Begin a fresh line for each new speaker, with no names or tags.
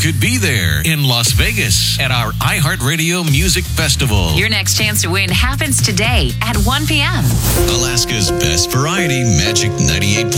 could be there in Las Vegas at our iHeartRadio Music Festival.
Your next chance to win happens today at 1 p.m.
Alaska's best variety, Magic 98.9.